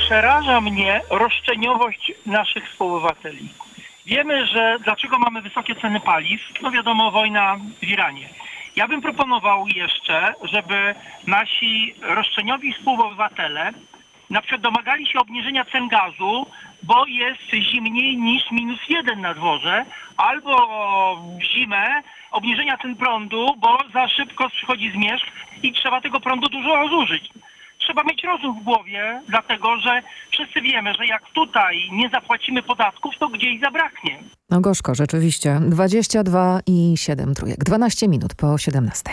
Przeraża mnie roszczeniowość naszych współobywateli. Wiemy, że dlaczego mamy wysokie ceny paliw? No wiadomo, wojna w Iranie. Ja bym proponował jeszcze, żeby nasi roszczeniowi współobywatele na przykład domagali się obniżenia cen gazu, bo jest zimniej niż -1 na dworze, albo w zimę obniżenia cen prądu, bo za szybko przychodzi zmierzch i trzeba tego prądu dużo zużyć. Trzeba mieć rozum w głowie, dlatego że wszyscy wiemy, że jak tutaj nie zapłacimy podatków, to gdzieś zabraknie. No gorzko, rzeczywiście. 22,7 trójek. 12 minut po 17.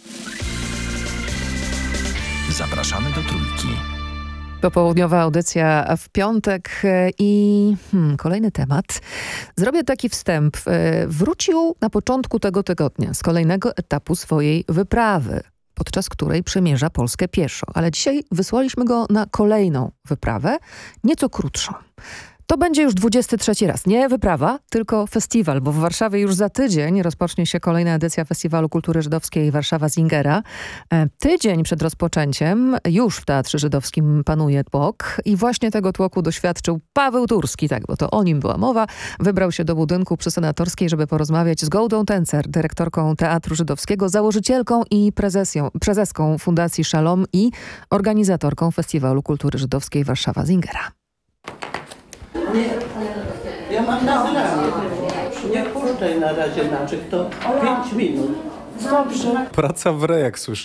Zapraszamy do Trójki. Popołudniowa audycja w piątek i kolejny temat. Zrobię taki wstęp. Wrócił na początku tego tygodnia z kolejnego etapu swojej wyprawy, podczas której przemierza Polskę pieszo. Ale dzisiaj wysłaliśmy go na kolejną wyprawę, nieco krótszą. To będzie już 23 raz. Nie wyprawa, tylko festiwal, bo w Warszawie już za tydzień rozpocznie się kolejna edycja Festiwalu Kultury Żydowskiej Warszawa Singera. Tydzień przed rozpoczęciem już w Teatrze Żydowskim panuje tłok i właśnie tego tłoku doświadczył Paweł Turski, tak, bo to o nim była mowa. Wybrał się do budynku przy Senatorskiej, żeby porozmawiać z Goldą Tencer, dyrektorką Teatru Żydowskiego, założycielką i prezeską Fundacji Shalom i organizatorką Festiwalu Kultury Żydowskiej Warszawa Singera. Nie, ja mam nagranie. Nie puszczaj na razie naczyk, to 5 minut. Praca w re, jak słyszę.